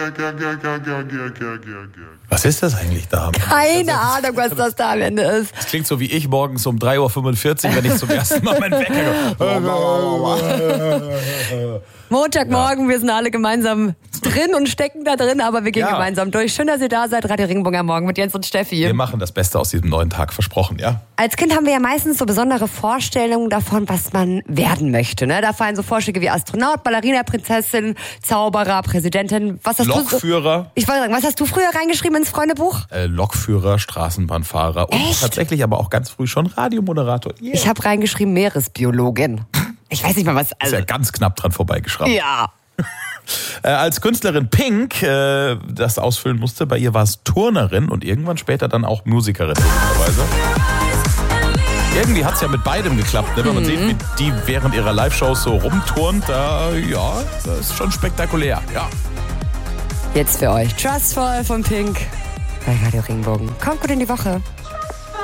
Was ist das eigentlich da? Keine Ahnung, was das da am Ende ist. Das klingt so wie ich morgens um 3.45 Uhr, wenn ich zum ersten Mal meinen Wecker höre. Montagmorgen, wir sind alle gemeinsam drin und stecken da drin, aber wir gehen gemeinsam durch. Schön, dass ihr da seid, Radio Regenbogen am Morgen mit Jens und Steffi. Wir machen das Beste aus diesem neuen Tag, versprochen, ja? Als Kind haben wir ja meistens so besondere Vorstellungen davon, was man werden möchte. Ne? Da fallen so Vorschläge wie Astronaut, Ballerina, Prinzessin, Zauberer, Präsidentin. Was hast Lokführer. Ich wollte sagen, was hast du früher reingeschrieben ins Freundebuch? Lokführer, Straßenbahnfahrer und tatsächlich aber auch ganz früh schon Radiomoderator. Yeah. Ich habe reingeschrieben Meeresbiologin. Ich weiß nicht mal was. Ist ja ganz knapp dran vorbeigeschrieben. Ja. Als Künstlerin Pink das ausfüllen musste, bei ihr war es Turnerin und irgendwann später dann auch Musikerin. Irgendwie hat es ja mit beidem geklappt, ne? Wenn man sieht, wie die während ihrer Live-Shows so rumturnt, das ist schon spektakulär. Ja. Jetzt für euch Trustful von Pink bei Radio Regenbogen. Kommt gut in die Woche.